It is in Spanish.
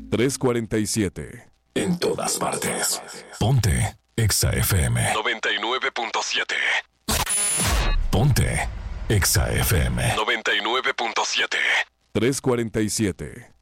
3:47. En todas partes. Ponte Exa FM 99.7. Ponte Exa FM 99.7. 3:47.